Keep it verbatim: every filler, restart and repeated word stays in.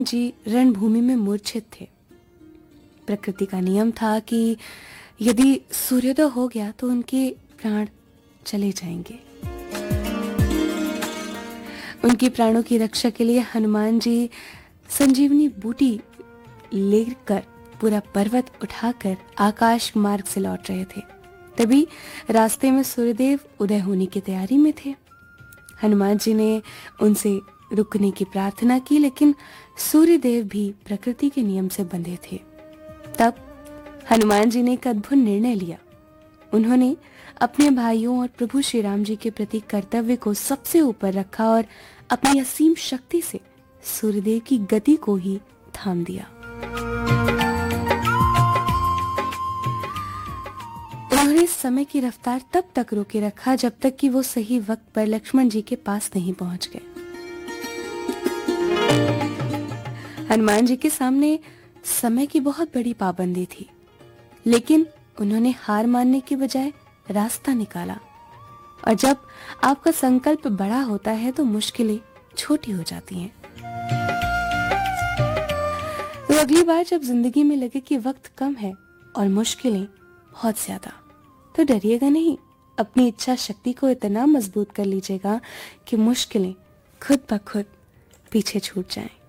जी रणभूमि में मूर्छित थे। प्रकृति का नियम था कि यदि सूर्योदय हो गया तो उनके प्राण चले जाएंगे। उनके प्राणों की रक्षा के लिए हनुमान जी संजीवनी बूटी लेकर पूरा पर्वत उठाकर आकाश मार्ग से लौट रहे थे। तभी रास्ते में सूर्यदेव उदय होने की तैयारी में थे। हनुमान जी ने उनसे रुकने की प्रार्थना की, लेकिन सूर्यदेव भी प्रकृति के नियम से बंधे थे। तब हनुमान जी ने एक अद्भुत निर्णय लिया। उन्होंने अपने भाइयों और प्रभु श्री राम जी के प्रति कर्तव्य को सबसे ऊपर रखा और अपनी असीम शक्ति से सूर्यदेव की गति को ही थाम दिया। उन्होंने समय की रफ्तार तब तक रोके रखा जब तक कि वो सही वक्त पर लक्ष्मण जी के पास नहीं पहुंच गए। हनुमान जी के सामने समय की बहुत बड़ी पाबंदी थी, लेकिन उन्होंने हार मानने की बजाय रास्ता निकाला। और जब आपका संकल्प बड़ा होता है तो मुश्किलें छोटी हो जाती हैं। तो अगली बार जब जिंदगी में लगे कि वक्त कम है और मुश्किलें बहुत ज्यादा, तो डरिएगा नहीं। अपनी इच्छा शक्ति को इतना मजबूत कर लीजिएगा कि मुश्किलें खुद ब खुद पीछे छूट जाएं।